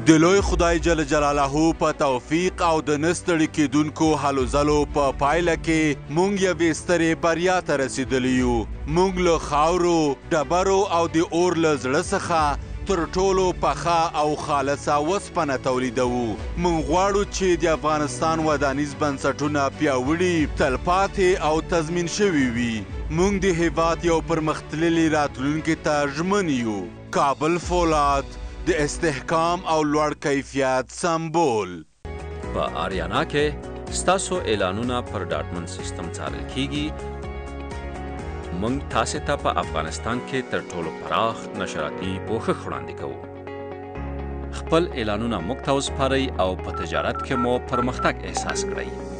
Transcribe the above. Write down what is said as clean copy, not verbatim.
د لوی خدای جل جلاله په توفیق او د نستړي کېدونکو هلو ځلو په پایله کې موږ یوې سترې بریا ته رسېدلی یو. موږ له خاورو، ډبرو او د اور له زړه څخه تر ټولو پخه او خالصه وسپنه تولیدوو. موږ غواړو چې د افغانستان ودانیز بنسټونه پیاوړي، تلپاتې او تضمین شوي وي. موږ د هیواد یو پرمختللي راتلونکي ته ژمن یو. کابل فولاد د استحکام او لوړ کیفیت سمبول. په آریانا کې ستاسو اعلانونه پر ډاټمن سیستم څارل کیږي. موږ تاسو ته په افغانستان کې تر ټولو پراخ نشراتي پوښښ وړاندې کوو. خپل اعلانونه موږ ته وسپارئ او په تجارت کې مو پرمختګ احساس کړئ.